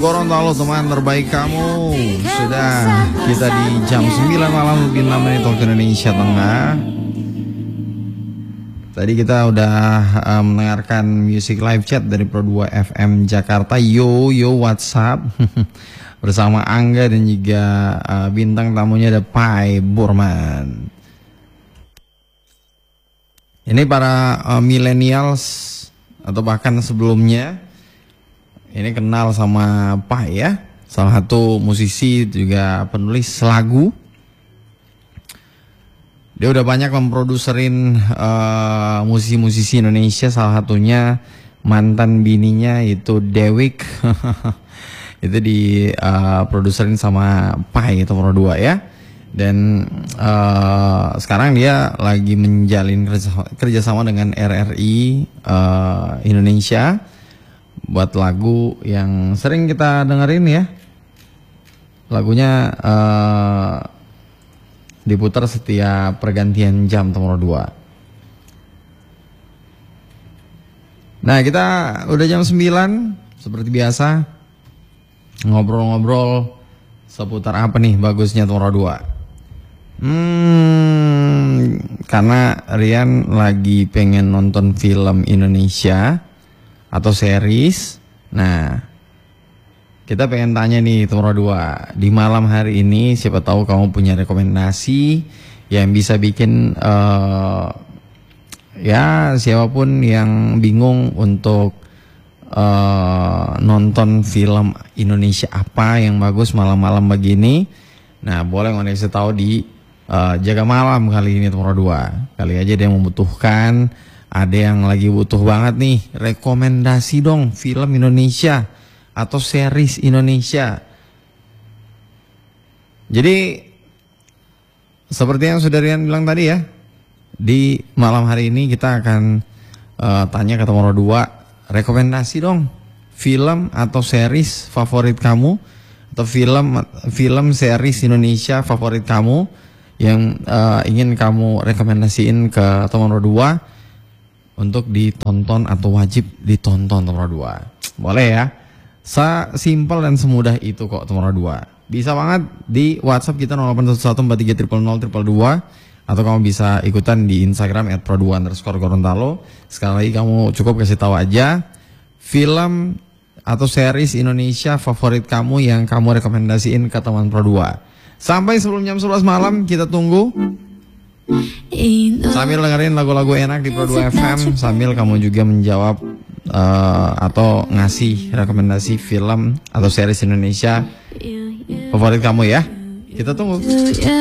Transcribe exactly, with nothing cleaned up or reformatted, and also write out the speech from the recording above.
Gorontalo, teman terbaik kamu. Sudah kita di jam sembilan malam lebih enam menit waktu Indonesia Tengah. Tadi kita udah uh, mendengarkan music live chat dari Pro dua F M Jakarta. Yo yo WhatsApp bersama Angga dan juga uh, bintang tamunya ada Pai Burman. Ini para uh, millennials atau bahkan sebelumnya ini kenal sama Pai ya, salah satu musisi juga penulis lagu. Dia udah banyak memproduserin uh, musisi-musisi Indonesia, salah satunya mantan bininya itu Dewik. Itu di uh, produserin sama Pai itu Pro dua ya. Dan uh, sekarang dia lagi menjalin kerja, kerjasama dengan R R I uh, Indonesia buat lagu yang sering kita dengerin ya. Lagunya uh, diputar setiap pergantian jam nomor dua. Nah, kita udah jam sembilan seperti biasa ngobrol-ngobrol seputar apa nih bagusnya nomor dua. Hmm, karena Rian lagi pengen nonton film Indonesia atau series. Nah, kita pengen tanya nih Tomoro dua, di malam hari ini siapa tahu kamu punya rekomendasi yang bisa bikin uh, ya siapapun yang bingung untuk uh, nonton film Indonesia apa yang bagus malam-malam begini. Nah, boleh ngasih tahu di uh, Jaga Malam kali ini Tomoro dua. Kali aja dia yang membutuhkan, ada yang lagi butuh banget nih rekomendasi dong film Indonesia atau series Indonesia. Jadi seperti yang sudah Rian bilang tadi ya, di malam hari ini kita akan uh, tanya ke Tomoro dua, rekomendasi dong film atau series favorit kamu, atau film film series Indonesia favorit kamu yang uh, ingin kamu rekomendasiin ke Tomoro dua untuk ditonton atau wajib ditonton Tomoro dua. Boleh ya? Simpel dan semudah itu kok Tomoro dua. Bisa banget di WhatsApp kita nol delapan satu satu empat tiga nol nol nol dua dua, atau kamu bisa ikutan di Instagram at pro dua underscore Gorontalo. Sekali lagi kamu cukup kasih tahu aja film atau series Indonesia favorit kamu yang kamu rekomendasiin ke teman Pro dua. Sampai sebelum jam sebelas malam kita tunggu. Sambil dengerin lagu-lagu enak di Pro dua F M, sambil kamu juga menjawab uh, atau ngasih rekomendasi film atau series Indonesia favorit kamu ya. Kita tunggu.